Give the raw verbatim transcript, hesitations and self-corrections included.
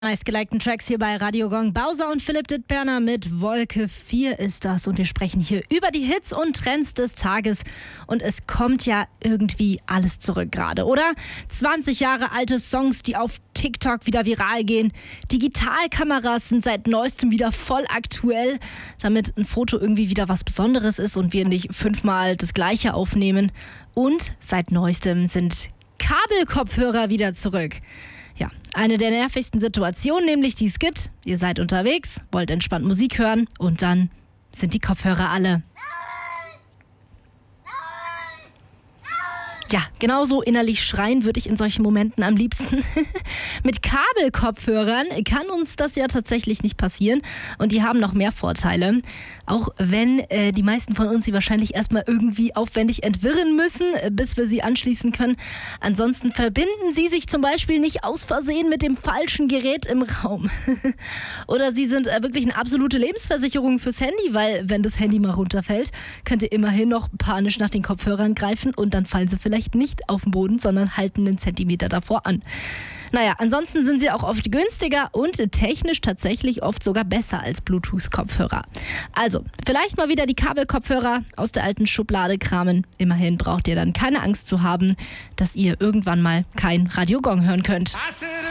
Meistgelikten Tracks hier bei Radio Gong. Bowser und Philipp Dittberner mit Wolke vier ist das. Und wir sprechen hier über die Hits und Trends des Tages. Und es kommt ja irgendwie alles zurück gerade, oder? zwanzig Jahre alte Songs, die auf TikTok wieder viral gehen. Digitalkameras sind seit neuestem wieder voll aktuell, damit ein Foto irgendwie wieder was Besonderes ist und wir nicht fünfmal das Gleiche aufnehmen. Und seit neuestem sind Kabelkopfhörer wieder zurück. Ja, eine der nervigsten Situationen nämlich, die es gibt. Ihr seid unterwegs, wollt entspannt Musik hören und dann sind die Kopfhörer alle. Ja, genauso innerlich schreien würde ich in solchen Momenten am liebsten. Mit Kabelkopfhörern kann uns das ja tatsächlich nicht passieren und die haben noch mehr Vorteile. Auch wenn äh, die meisten von uns sie wahrscheinlich erstmal irgendwie aufwendig entwirren müssen, äh, bis wir sie anschließen können. Ansonsten verbinden sie sich zum Beispiel nicht aus Versehen mit dem falschen Gerät im Raum. Oder sie sind äh, wirklich eine absolute Lebensversicherung fürs Handy, weil wenn das Handy mal runterfällt, könnt ihr immerhin noch panisch nach den Kopfhörern greifen und dann fallen sie vielleicht nicht auf den Boden, sondern halten einen Zentimeter davor an. Naja, ansonsten sind sie auch oft günstiger und technisch tatsächlich oft sogar besser als Bluetooth-Kopfhörer. Also, vielleicht mal wieder die Kabelkopfhörer aus der alten Schublade kramen. Immerhin braucht ihr dann keine Angst zu haben, dass ihr irgendwann mal kein Radio Gong hören könnt.